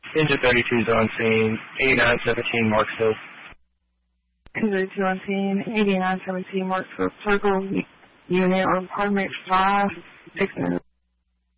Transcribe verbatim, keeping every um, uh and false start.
Ninja thirty-two is on scene, eighty-nine seventeen Marksville. thirty-two on scene, eighty-nine seventeen Marksville Circle, unit on Parmex five, six minutes.